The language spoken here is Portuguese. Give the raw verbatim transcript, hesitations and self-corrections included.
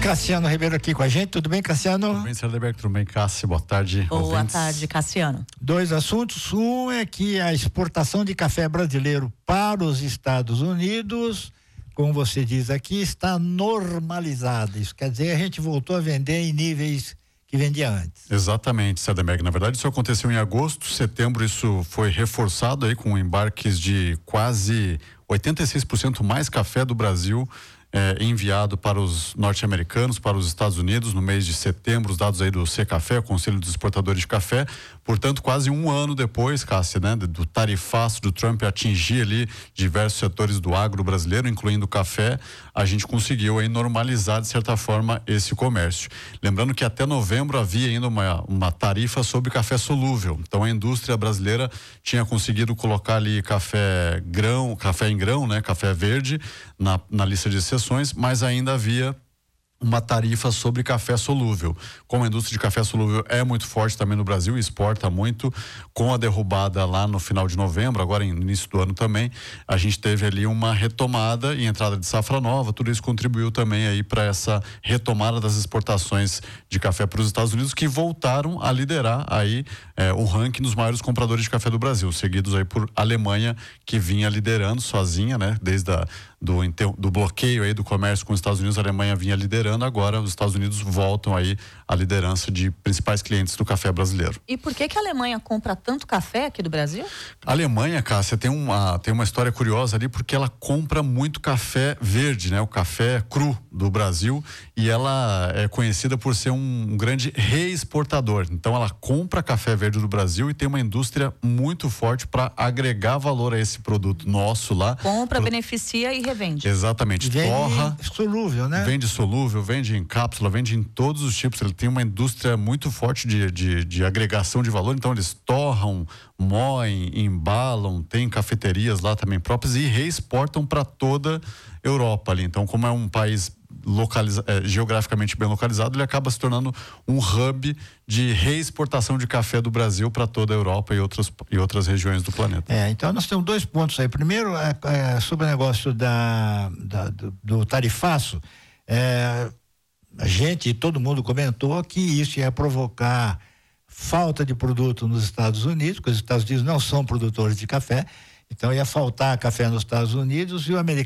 Cassiano Ribeiro aqui com a gente, tudo bem, Cassiano? Tudo bem, Célia, tudo bem, Cássio, boa tarde. Boa ouvintes. tarde, Cassiano. Dois assuntos, um é que a exportação de café brasileiro para os Estados Unidos, como você diz aqui, está normalizada, isso quer dizer, a gente voltou a vender em níveis que vendia antes. Exatamente, Célia. Na verdade, isso aconteceu em agosto, setembro, isso foi reforçado aí com embarques de quase oitenta e seis por cento mais café do Brasil É, enviado para os norte-americanos, para os Estados Unidos no mês de setembro, os dados aí do Secafé, o Conselho dos Exportadores de Café. Portanto, quase um ano depois, Cássia, né, do tarifaço do Trump atingir ali diversos setores do agro brasileiro, incluindo o café, a gente conseguiu aí normalizar de certa forma esse comércio. Lembrando que até novembro havia ainda uma, uma tarifa sobre café solúvel. Então a indústria brasileira tinha conseguido colocar ali café grão, café em grão, né, café verde na, na lista de exceções, mas ainda havia uma tarifa sobre café solúvel. Como a indústria de café solúvel é muito forte também no Brasil, exporta muito, com a derrubada lá no final de novembro, agora no início do ano também, a gente teve ali uma retomada e entrada de safra nova, tudo isso contribuiu também aí para essa retomada das exportações de café para os Estados Unidos, que voltaram a liderar aí eh, o ranking dos maiores compradores de café do Brasil, seguidos aí por Alemanha, que vinha liderando sozinha, né, desde a, do, do bloqueio aí do comércio com os Estados Unidos, a Alemanha vinha liderando. Agora os Estados Unidos voltam aí à liderança de principais clientes do café brasileiro. E por que que a Alemanha compra tanto café aqui do Brasil? A Alemanha, Cássia, tem uma, tem uma história curiosa ali, porque ela compra muito café verde, né? O café cru do Brasil, e ela é conhecida por ser um, um grande reexportador. Então ela compra café verde do Brasil e tem uma indústria muito forte para agregar valor a esse produto nosso lá. Compra, Pro... beneficia e revende. Exatamente. Vende Torra. solúvel, né? Vende solúvel, vende em cápsula, vende em todos os tipos. Ele tem uma indústria muito forte de, de, de agregação de valor, então eles torram, moem, embalam, tem cafeterias lá também próprias e reexportam para toda a Europa ali. Então, como é um país localiza, é, geograficamente bem localizado, ele acaba se tornando um hub de reexportação de café do Brasil para toda a Europa e outras, e outras regiões do planeta. É, então nós temos dois pontos aí. Primeiro, é, é, sobre o negócio da, da, do, do tarifaço, é, a gente, todo mundo comentou que isso ia provocar falta de produto nos Estados Unidos, porque os Estados Unidos não são produtores de café, então ia faltar café nos Estados Unidos e o americano